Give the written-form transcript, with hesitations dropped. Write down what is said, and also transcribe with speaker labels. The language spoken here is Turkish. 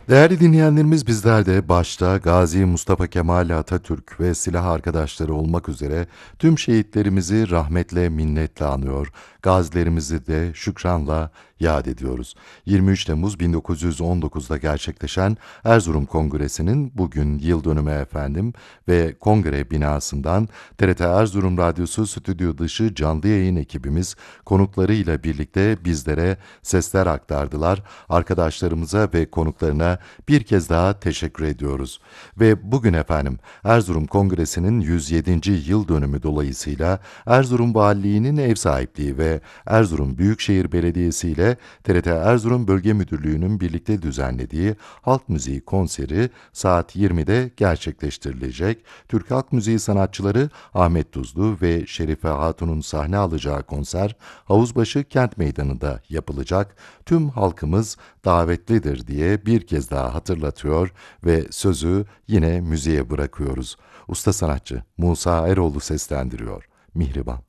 Speaker 1: Değerli dinleyenlerimiz bizler de başta Gazi Mustafa Kemal Atatürk ve silah arkadaşları olmak üzere tüm şehitlerimizi rahmetle minnetle anıyor. Gazilerimizi de şükranla yad ediyoruz. 23 Temmuz 1919'da gerçekleşen Erzurum Kongresi'nin bugün yıl dönümü efendim ve kongre binasından TRT Erzurum Radyosu stüdyo dışı canlı yayın ekibimiz konuklarıyla birlikte bizlere sesler aktardılar. Arkadaşlarımıza ve konuklarına bir kez daha teşekkür ediyoruz. Ve bugün efendim Erzurum Kongresi'nin 107. yıl dönümü dolayısıyla Erzurum Valiliği'nin ev sahipliği ve Erzurum Büyükşehir Belediyesi ile TRT Erzurum Bölge Müdürlüğü'nün birlikte düzenlediği halk müziği konseri saat 20'de gerçekleştirilecek. Türk Halk Müziği sanatçıları Ahmet Tuzlu ve Şerife Hatun'un sahne alacağı konser Havuzbaşı Kent Meydanı'nda yapılacak. Tüm halkımız davetlidir diye bir kez daha hatırlatıyor ve sözü yine müziğe bırakıyoruz. Usta sanatçı Musa Eroğlu seslendiriyor. Mihriban.